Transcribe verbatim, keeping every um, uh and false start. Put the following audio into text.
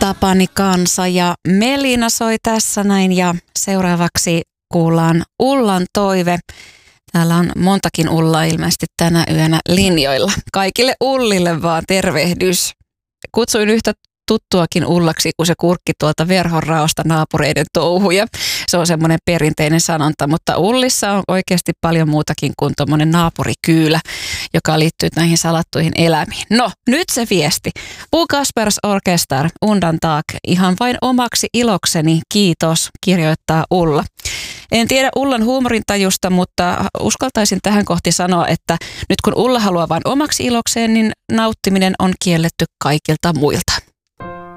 Tapani Kansa ja Melina soi tässä näin ja seuraavaksi kuullaan Ullan toive. Täällä on montakin Ullaa ilmeisesti tänä yönä linjoilla. Kaikille Ullille vaan tervehdys. Kutsuin yhtä tuttuakin Ullaksi, kun se kurkki tuolta verhon raosta naapureiden touhuja. Se on semmoinen perinteinen sanonta, mutta Ullissa on oikeasti paljon muutakin kuin tuommoinen naapurikyylä, joka liittyy näihin salattuihin elämiin. No, nyt se viesti. U Kaspers Orkester, undan taak, ihan vain omaksi ilokseni, kiitos, kirjoittaa Ulla. En tiedä Ullan huumorintajusta, mutta uskaltaisin tähän kohti sanoa, että nyt kun Ulla haluaa vain omaksi ilokseen, niin nauttiminen on kielletty kaikilta muilta.